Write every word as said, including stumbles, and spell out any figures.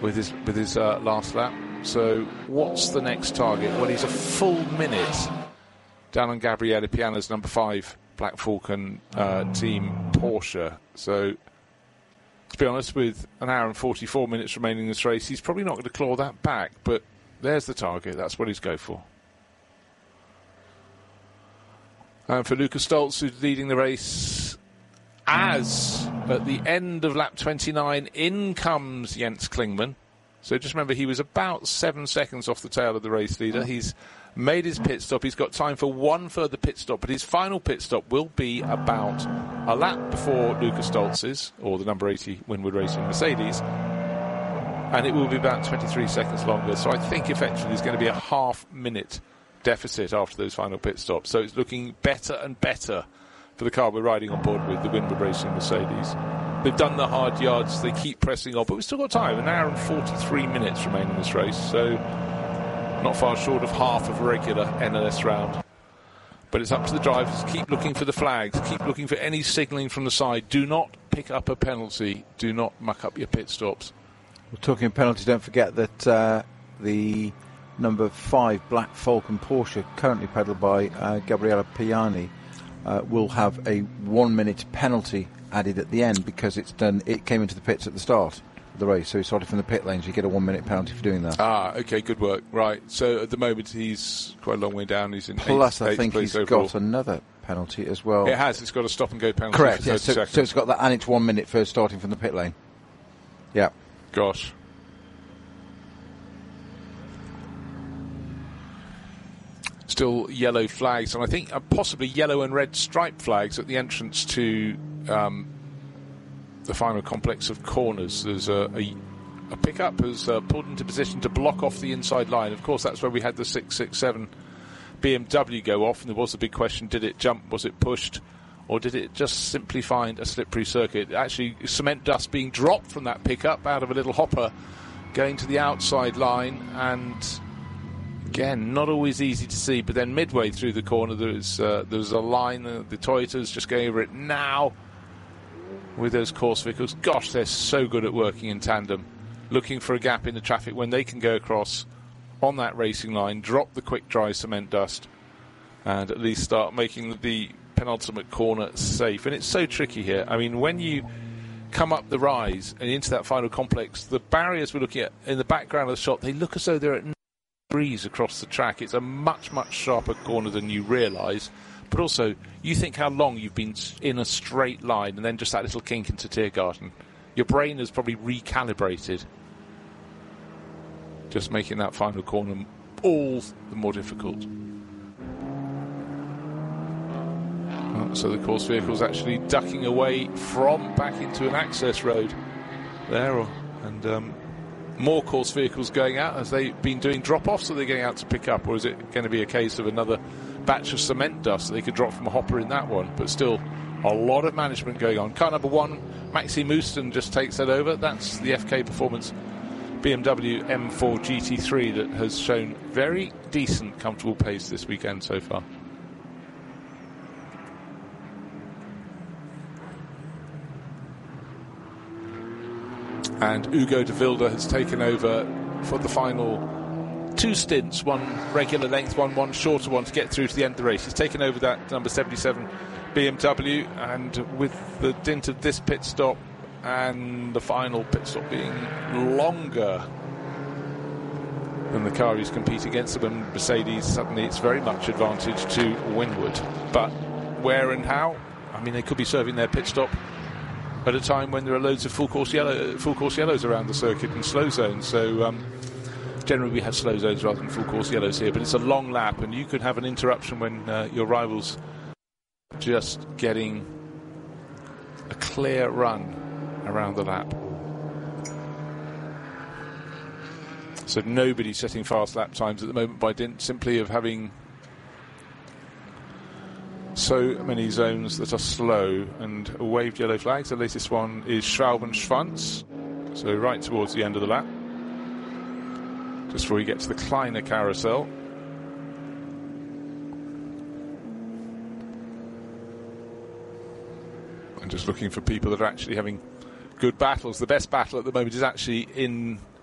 with his with his uh, last lap. So what's the next target? Well, he's a full minute down on Gabriele Piana's number five Black Falcon uh, team Porsche. So to be honest, with an hour and forty-four minutes remaining in this race, he's probably not going to claw that back, but there's the target. That's what he's go for. And for Lukas Stoltz, who's leading the race, as at the end of lap twenty-nine, in comes Jens Klingmann. So just remember, he was about seven seconds off the tail of the race leader. He's made his pit stop. He's got time for one further pit stop, but his final pit stop will be about a lap before Lukas Stoltz's, or the number eighty Winward Racing Mercedes, and it will be about twenty-three seconds longer. So I think effectively there's going to be a half minute deficit after those final pit stops. So it's looking better and better for the car we're riding on board with, the Winward Racing Mercedes. They've done the hard yards, they keep pressing on, but we've still got time, an hour and forty-three minutes remain in this race, so not far short of half of a regular N L S round. But it's up to the drivers. Keep looking for the flags, keep looking for any signalling from the side. Do not pick up a penalty, do not muck up your pit stops. Well, talking of penalties, don't forget that uh, the number five Black Falcon Porsche, currently pedalled by uh, Gabriele Piani, uh, will have a one minute penalty added at the end because it's done. It came into the pits at the start of the race, so he started from the pit lane, so you get a one minute penalty for doing that. Ah, okay, good work. Right, so at the moment he's quite a long way down. He's in Plus, eighth, I think he's overall. got another penalty as well. It has. It's got a stop and go penalty. Correct. For Yeah. So, so it's got that, and it's one minute for starting from the pit lane. Yeah. Gosh. Still yellow flags, and I think uh, possibly yellow and red striped flags at the entrance to um, the final complex of corners. There's a, a, a pickup has uh, pulled into position to block off the inside line. Of course, that's where we had the six six seven B M W go off, and there was a big question: did it jump? Was it pushed? Or did it just simply find a slippery circuit? Actually, cement dust being dropped from that pickup out of a little hopper, going to the outside line, and again, not always easy to see, but then midway through the corner there's uh, there's a line, uh, the Toyota's just going over it now with those course vehicles. Gosh, they're so good at working in tandem, looking for a gap in the traffic when they can go across on that racing line, drop the quick dry cement dust, and at least start making the, the penultimate corner safe. And it's so tricky here. I mean, when you come up the rise and into that final complex, the barriers we're looking at in the background of the shot, they look as though they're at degrees across the track. It's a much, much sharper corner than you realise. But also, you think how long you've been in a straight line, and then just that little kink into Tiergarten. Your brain has probably recalibrated, just making that final corner all the more difficult. Oh, so the course vehicle's actually ducking away from back into an access road there, or, and um, more course vehicles going out as they've been doing drop-offs, so they're going out to pick up, or is it going to be a case of another batch of cement dust that they could drop from a hopper in that one? But still, a lot of management going on. Car number one, Maxi Mouston, just takes that over. That's the F K Performance B M W M four G T three that has shown very decent, comfortable pace this weekend so far. And Ugo de Wilde has taken over for the final two stints, one regular length, one one shorter one, to get through to the end of the race. He's taken over that number seventy-seven B M W, and with the dint of this pit stop and the final pit stop being longer than the car he's competing against, them and Mercedes, suddenly it's very much advantage to Winward. But where and how? I mean, they could be serving their pit stop at a time when there are loads of full course yellow, full course yellows around the circuit and slow zones. So um, generally we have slow zones rather than full course yellows here, but it's a long lap, and you could have an interruption when uh, your rivals just getting a clear run around the lap. So nobody's setting fast lap times at the moment by dint simply of having so many zones that are slow and waved yellow flags. The latest one is Schrauben-Schwanz, so right towards the end of the lap, just before you get to the Kleiner Carousel. And just looking for people that are actually having good battles. The best battle at the moment is actually in